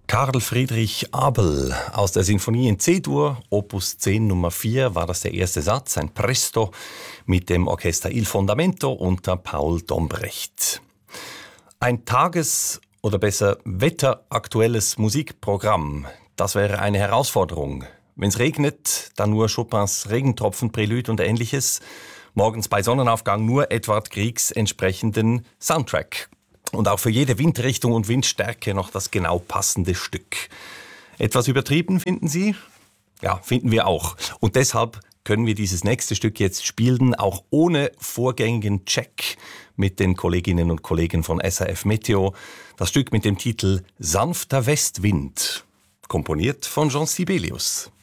Karl Friedrich Abel aus der Sinfonie in C-Dur, Opus 10 Nummer 4, war das der erste Satz, ein Presto mit dem Orchester Il Fondamento unter Paul Dombrecht. Ein tages- oder besser wetteraktuelles Musikprogramm, das wäre eine Herausforderung. Wenn es regnet, dann nur Chopins Regentropfen-Prälude und Ähnliches. Morgens bei Sonnenaufgang nur Edvard Griegs entsprechenden Soundtrack. Und auch für jede Windrichtung und Windstärke noch das genau passende Stück. Etwas übertrieben, finden Sie? Ja, finden wir auch. Und deshalb können wir dieses nächste Stück jetzt spielen, auch ohne vorgängigen Check mit den Kolleginnen und Kollegen von SRF Meteo. Das Stück mit dem Titel Sanfter Westwind, komponiert von Jean Sibelius.